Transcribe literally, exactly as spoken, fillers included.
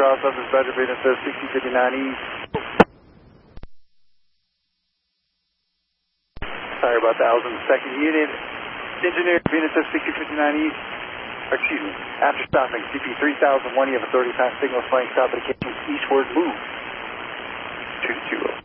cross up is Badger Venus sixty fifty-nine East. Sorry about that, I was in the second unit. Engineer Venus sixty fifty-nine East. Or excuse me, after stopping C P three thousand one, you have a thirty pound signal flying south indicating eastward move. two two zero.